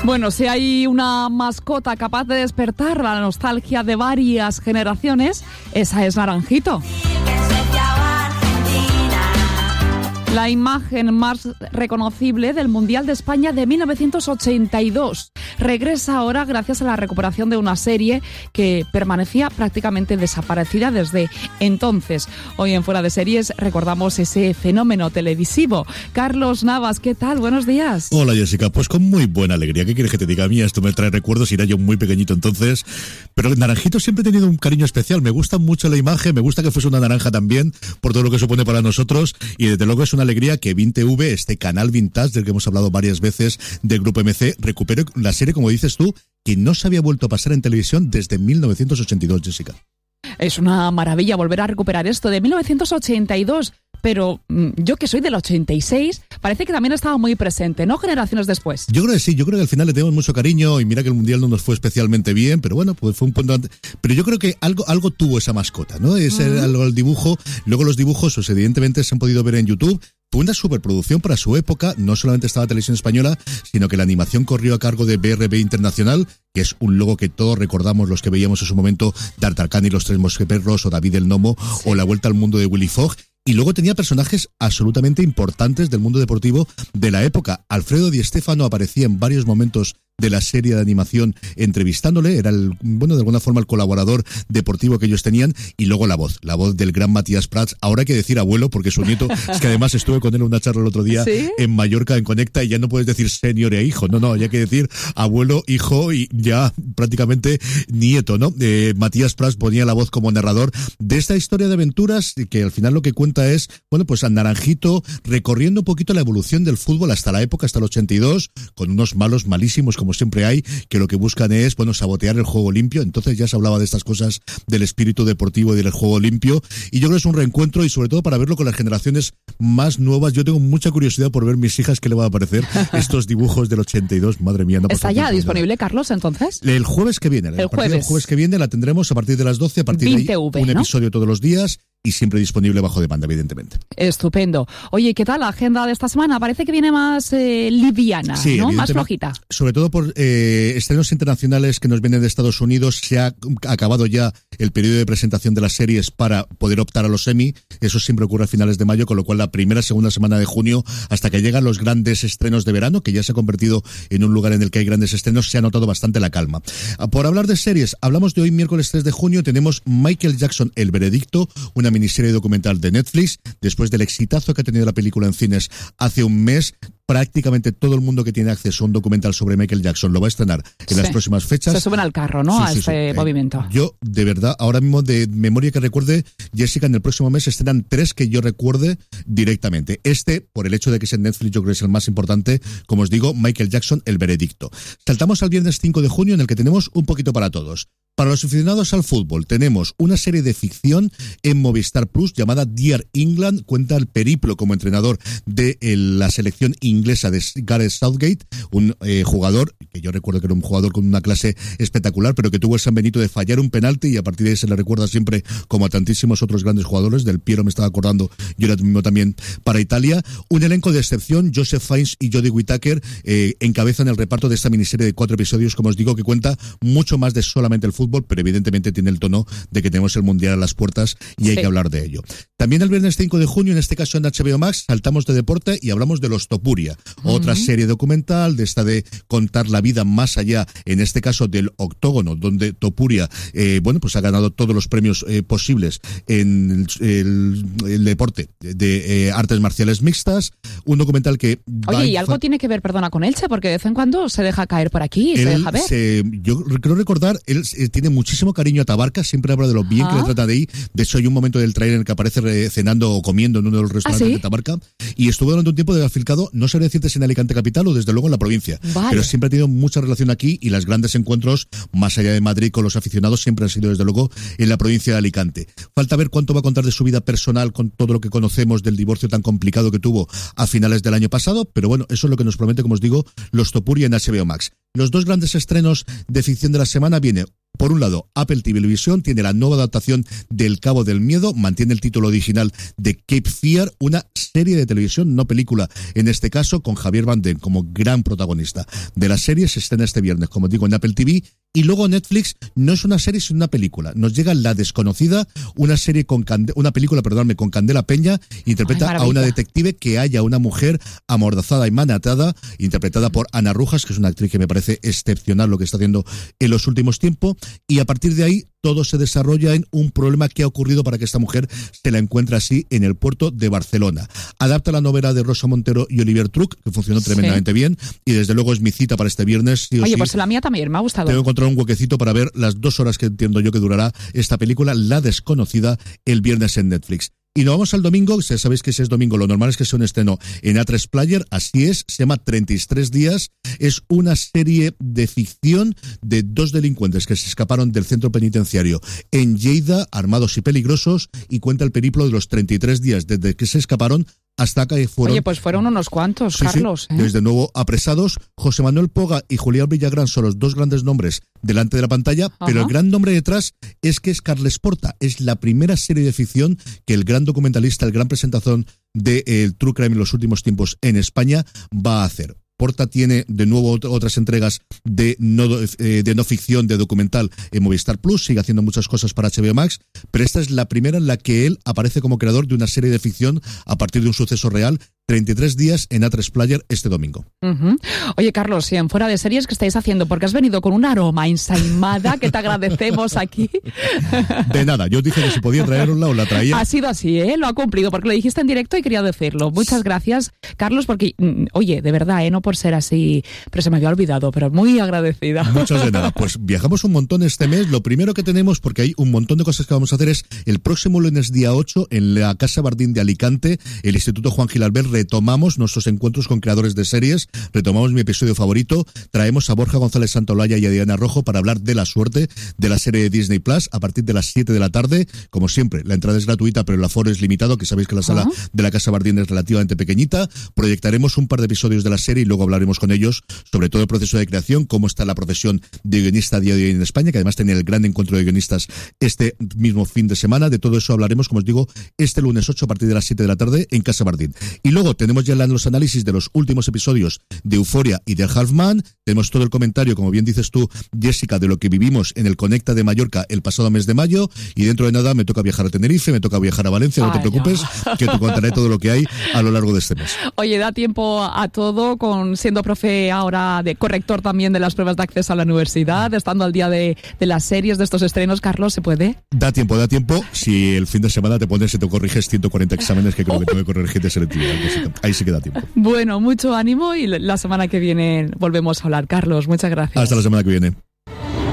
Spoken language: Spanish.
Bueno, si hay una mascota capaz de despertar la nostalgia de varias generaciones, esa es Naranjito. La imagen más reconocible del Mundial de España de 1982. Regresa ahora gracias a la recuperación de una serie que permanecía prácticamente desaparecida desde entonces. Hoy en Fuera de Series recordamos ese fenómeno televisivo. Carlos Navas, ¿qué tal? Buenos días. Hola, Jessica, pues con muy buena alegría. ¿Qué quieres que te diga? A mí esto me trae recuerdos, era yo muy pequeñito entonces. Pero el Naranjito siempre he tenido un cariño especial. Me gusta mucho la imagen, me gusta que fuese una naranja también, por todo lo que supone para nosotros. Y desde luego es una alegría que 20TV, este canal vintage del que hemos hablado varias veces del Grupo MC, recupere la serie, como dices tú, que no se había vuelto a pasar en televisión desde 1982, Jessica. Es una maravilla volver a recuperar esto de 1982, pero yo que soy del 86, parece que también estaba muy presente, ¿no? Generaciones después. Yo creo que sí, yo creo que al final le tenemos mucho cariño y mira que el Mundial no nos fue especialmente bien, pero bueno, pues fue un punto antes. Pero yo creo que algo tuvo esa mascota, ¿no? El dibujo, luego los dibujos, pues evidentemente se han podido ver en YouTube. Fue una superproducción para su época, no solamente estaba Televisión Española, sino que la animación corrió a cargo de BRB Internacional, que es un logo que todos recordamos los que veíamos en su momento, D'Artagnan y los Tres Mosqueperros, o David el Gnomo, sí, o La Vuelta al Mundo de Willy Fogg. Y luego tenía personajes absolutamente importantes del mundo deportivo de la época. Alfredo Di Stéfano aparecía en varios momentos de la serie de animación entrevistándole, era de alguna forma el colaborador deportivo que ellos tenían, y luego la voz del gran Matías Prats, ahora hay que decir abuelo, porque su nieto, es que además estuve con él en una charla el otro día, ¿sí?, en Mallorca, en Conecta, y ya no puedes decir senior e hijo, no, ya hay que decir abuelo, hijo y ya prácticamente nieto, ¿no? Matías Prats ponía la voz como narrador de esta historia de aventuras, que al final lo que cuenta es, bueno, pues a Naranjito recorriendo un poquito la evolución del fútbol hasta la época, hasta el 82, con unos malos malísimos como siempre hay, que lo que buscan es, bueno, sabotear el juego limpio. Entonces ya se hablaba de estas cosas del espíritu deportivo y del juego limpio, y yo creo que es un reencuentro, y sobre todo para verlo con las generaciones más nuevas. Yo tengo mucha curiosidad por ver mis hijas qué le van a parecer estos dibujos del 82, madre mía. No ¿está ya disponible, Carlos, entonces? El jueves que viene. El jueves que viene la tendremos a partir de las 12, a partir de ahí, un episodio todos los días, y siempre disponible bajo demanda, evidentemente. Estupendo. Oye, ¿qué tal la agenda de esta semana? Parece que viene más liviana, sí, ¿no? Más flojita. Sobre todo por estrenos internacionales que nos vienen de Estados Unidos. Se ha acabado ya el periodo de presentación de las series para poder optar a los Emmy. Eso siempre ocurre a finales de mayo, con lo cual la segunda semana de junio, hasta que llegan los grandes estrenos de verano, que ya se ha convertido en un lugar en el que hay grandes estrenos, se ha notado bastante la calma. Por hablar de series, hablamos de hoy, miércoles 3 de junio, tenemos Michael Jackson, El Veredicto, una miniserie documental de Netflix. Después del exitazo que ha tenido la película en cines hace un mes, prácticamente todo el mundo que tiene acceso a un documental sobre Michael Jackson lo va a estrenar en las próximas fechas. Se suben al carro, ¿no? Sí, movimiento. Yo, de verdad, ahora mismo de memoria que recuerde, Jessica, en el próximo mes estrenan 3 que yo recuerde directamente. Por el hecho de que es en Netflix, yo creo que es el más importante. Como os digo, Michael Jackson, El Veredicto. Saltamos al viernes 5 de junio, en el que tenemos un poquito para todos. Para los aficionados al fútbol, tenemos una serie de ficción en Movistar Plus llamada Dear England. Cuenta el periplo como entrenador de la selección inglesa de Gareth Southgate, un jugador que yo recuerdo que era un jugador con una clase espectacular, pero que tuvo el San Benito de fallar un penalti, y a partir de ahí se le recuerda siempre como a tantísimos otros grandes jugadores. Del Piero me estaba acordando yo ahora mismo también para Italia. Un elenco de excepción, Joseph Fiennes y Jodie Whittaker encabezan el reparto de esta miniserie de 4 episodios, como os digo, que cuenta mucho más de solamente el fútbol, pero evidentemente tiene el tono de que tenemos el Mundial a las puertas y hay que hablar de ello. También el viernes 5 de junio, en este caso en HBO Max, saltamos de deporte y hablamos de Los Topuria, otra serie documental de esta de contar la vida más allá, en este caso del octógono, donde Topuria, pues ha ganado todos los premios posibles en el deporte de artes marciales mixtas. Un documental que... Oye, ¿y algo tiene que ver, perdona, con Elche? Porque de vez en cuando se deja caer por aquí, se deja ver. Yo creo recordar, él tiene muchísimo cariño a Tabarca, siempre habla de lo bien que le trata de ahí. De hecho, hay un momento del trailer en el que aparece cenando o comiendo en uno de los restaurantes de Tabarca, y estuvo durante un tiempo de afilcado, no sabría decirte si en Alicante capital o desde luego en la provincia, pero siempre ha tenido mucha relación aquí, y los grandes encuentros, más allá de Madrid, con los aficionados, siempre han sido desde luego en la provincia de Alicante. Falta ver cuánto va a contar de su vida personal con todo lo que conocemos del divorcio tan complicado que tuvo a finales del año pasado, pero bueno, eso es lo que nos promete, como os digo, Los Topuria en HBO Max. los dos grandes estrenos de ficción de la semana viene. Por un lado, Apple Televisión tiene la nueva adaptación del Cabo del Miedo, mantiene el título original de Cape Fear, una serie de televisión, no película, en este caso, con Javier Bardem como gran protagonista de la serie. Se estrena este viernes, como digo, en Apple TV. Y luego Netflix no es una serie, sino una película. Nos llega La Desconocida, una serie una película, con Candela Peña, interpreta a una detective que halla a una mujer amordazada y manatada, interpretada por Ana Rujas, que es una actriz que me parece excepcional lo que está haciendo en los últimos tiempos, y a partir de ahí todo se desarrolla en un problema que ha ocurrido para que esta mujer se la encuentre así en el puerto de Barcelona. Adapta la novela de Rosa Montero y Oliver Truc, que funcionó tremendamente bien, y desde luego es mi cita para este viernes. Oye, pues la mía también, me ha gustado. Tengo que encontrar un huequecito para ver las 2 horas que entiendo yo que durará esta película, La Desconocida, el viernes en Netflix. Y nos vamos al domingo, ya sabéis que si es domingo, lo normal es que sea un estreno en A3 Player, así es, se llama 33 días, es una serie de ficción de 2 delincuentes que se escaparon del centro penitenciario en Lleida, armados y peligrosos, y cuenta el periplo de los 33 días desde que se escaparon hasta que fueron... Oye, pues fueron unos cuantos, sí, Carlos. Sí, desde nuevo apresados. José Manuel Poga y Julián Villagrán son los 2 grandes nombres delante de la pantalla, pero el gran nombre detrás es que es Carles Porta. Es la primera serie de ficción que el gran documentalista, el gran presentación del True Crime en los últimos tiempos en España va a hacer. Porta tiene de nuevo otras entregas de no ficción, de documental en Movistar Plus, sigue haciendo muchas cosas para HBO Max, pero esta es la primera en la que él aparece como creador de una serie de ficción a partir de un suceso real. 33 días en A3 Player este domingo. Oye, Carlos, y en Fuera de Series, ¿qué estáis haciendo? Porque has venido con un aroma ensaimada que te agradecemos aquí. De nada, yo dije que si podía traerosla o la traía. Ha sido así, lo ha cumplido, porque lo dijiste en directo y quería decirlo. Muchas gracias, Carlos, porque, oye, de verdad, no por ser así, pero se me había olvidado, pero muy agradecida. Muchas de nada. Pues viajamos un montón este mes. Lo primero que tenemos, porque hay un montón de cosas que vamos a hacer, es el próximo lunes día 8 en la Casa Bardín de Alicante, el Instituto Juan Gil Albert, retomamos nuestros encuentros con creadores de series, retomamos mi episodio favorito, traemos a Borja González Santolaya y a Diana Rojo para hablar de La Suerte, de la serie de Disney Plus, a partir de las 7 de la tarde. Como siempre, la entrada es gratuita, pero el aforo es limitado, que sabéis que la sala de la Casa Bardín es relativamente pequeñita. Proyectaremos un par de episodios de la serie y luego hablaremos con ellos sobre todo el proceso de creación, cómo está la profesión de guionista a día de hoy en España, que además tiene el gran encuentro de guionistas este mismo fin de semana. De todo eso hablaremos, como os digo, este lunes 8 a partir de las 7 de la tarde en Casa Bardín. Y luego tenemos ya los análisis de los últimos episodios de Euphoria y de Halfman. Tenemos todo el comentario, como bien dices tú, Jessica, de lo que vivimos en el Conecta de Mallorca el pasado mes de mayo. Y dentro de nada me toca viajar a Tenerife, me toca viajar a Valencia, no te preocupes, que te contaré todo lo que hay a lo largo de este mes. Oye, da tiempo a todo, siendo profe ahora de corrector también de las pruebas de acceso a la universidad, estando al día de las series, de estos estrenos. Carlos, ¿se puede? Da tiempo. Si el fin de semana te pones y te corriges 140 exámenes que creo que tengo que corregir de selectividad. Ahí sí que da tiempo. Bueno, mucho ánimo y la semana que viene volvemos a hablar. Carlos, muchas gracias. Hasta la semana que viene.